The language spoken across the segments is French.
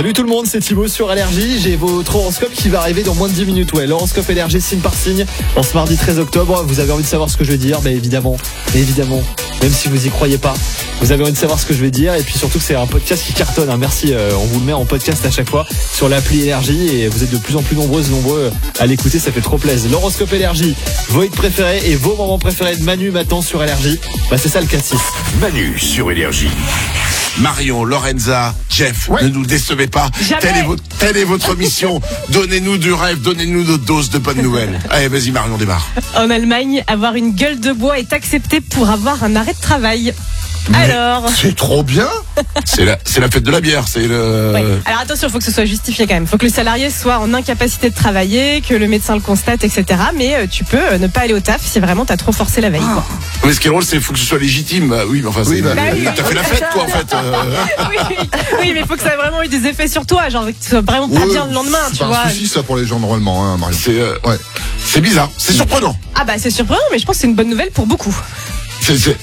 Salut tout le monde, c'est Thibaut sur Allergie. J'ai votre horoscope qui va arriver dans moins de 10 minutes. Ouais, l'horoscope Allergie signe par signe. En ce mardi 13 octobre, vous avez envie de savoir ce que je vais dire? Évidemment, même si vous y croyez pas, vous avez envie de savoir ce que je vais dire. Et puis surtout que c'est un podcast qui cartonne, hein. Merci, on vous le met en podcast à chaque fois sur l'appli Allergie. Et vous êtes de plus en plus nombreux à l'écouter, ça fait trop plaisir. L'horoscope Allergie, vos hits préférés et vos moments préférés de Manu maintenant sur Allergie. C'est ça le 4-6. Manu sur Énergie. Marion, Lorenza, Jeff, ne nous décevez pas. Telle est votre mission. Donnez-nous du rêve, donnez-nous notre dose de bonnes nouvelles. Allez, vas-y Marion, démarre. En Allemagne, avoir une gueule de bois est accepté pour avoir un arrêt de travail. Alors, c'est trop bien. C'est la fête de la bière. Ouais. Alors attention, il faut que ce soit justifié quand même. Il faut que le salarié soit en incapacité de travailler, que le médecin le constate, etc. Mais tu peux ne pas aller au taf si vraiment t'as trop forcé la veille. Quoi. Mais ce qui est drôle, c'est qu'il faut que ce soit légitime. Oui, mais enfin, t'as fait la fête, quoi, en fait. Oui, mais il faut que ça ait vraiment eu des effets sur toi, genre que tu sois vraiment pas bien le lendemain, tu vois. C'est pas un souci ça pour les gens normalement, hein, Marion. C'est bizarre, c'est surprenant. Ah bah c'est surprenant, mais je pense que c'est une bonne nouvelle pour beaucoup. C'est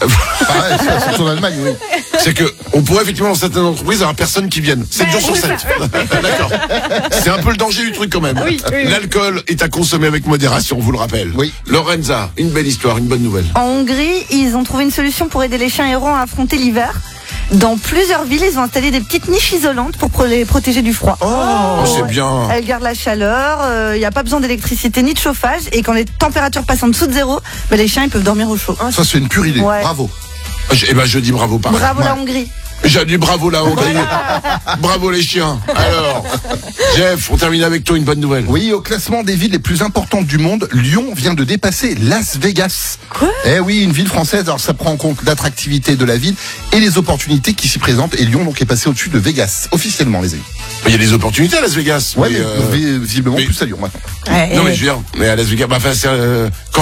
en Allemagne, oui. C'est que on pourrait effectivement dans certaines entreprises avoir personne qui vienne 7 jours sur 7. D'accord. C'est un peu le danger du truc quand même. Oui. L'alcool est à consommer avec modération, on vous le rappelle. Oui. Lorenza, une belle histoire, une bonne nouvelle. En Hongrie, ils ont trouvé une solution pour aider les chiens errants à affronter l'hiver. Dans plusieurs villes, ils ont installé des petites niches isolantes pour les protéger du froid. Oh, c'est bien. Elles gardent la chaleur, il n'y a pas besoin d'électricité ni de chauffage. Et quand les températures passent en dessous de zéro, les chiens ils peuvent dormir au chaud. Ça c'est une pure idée, Ouais. bravo. Je dis bravo pareil. Bravo la Hongrie. J'ai dit bravo la Hongrie. Bravo les chiens. Alors, Jeff, on termine avec toi une bonne nouvelle. Oui, au classement des villes les plus importantes du monde, Lyon vient de dépasser Las Vegas. Quoi ? Eh oui, une ville française, alors ça prend en compte l'attractivité de la ville et les opportunités qui s'y présentent. Et Lyon donc est passé au-dessus de Vegas, officiellement les amis. Il y a des opportunités à Las Vegas. Ouais, mais visiblement plus à Lyon maintenant. Non mais je veux dire, mais à Las Vegas,